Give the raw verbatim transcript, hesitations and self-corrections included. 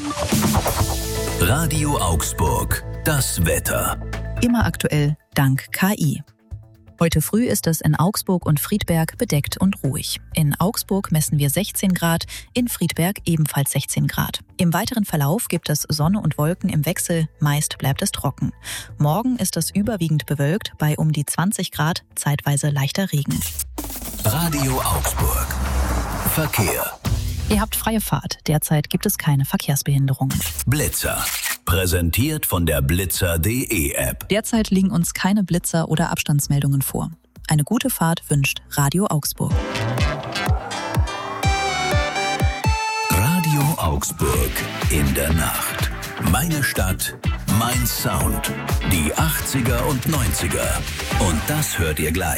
Radio Augsburg, das Wetter. Immer aktuell, dank K I. Heute früh ist es in Augsburg und Friedberg bedeckt und ruhig. In Augsburg messen wir sechzehn Grad, in Friedberg ebenfalls sechzehn Grad. Im weiteren Verlauf gibt es Sonne und Wolken im Wechsel, meist bleibt es trocken. Morgen ist es überwiegend bewölkt, bei um die zwanzig Grad, zeitweise leichter Regen. Radio Augsburg. Verkehr. Ihr habt freie Fahrt, derzeit gibt es keine Verkehrsbehinderungen. Blitzer. Präsentiert von der blitzer punkt de App. Derzeit liegen uns keine Blitzer oder Abstandsmeldungen vor. Eine gute Fahrt wünscht Radio Augsburg. Radio Augsburg in der Nacht. Meine Stadt, mein Sound. Die achtziger und neunziger. Und das hört ihr gleich.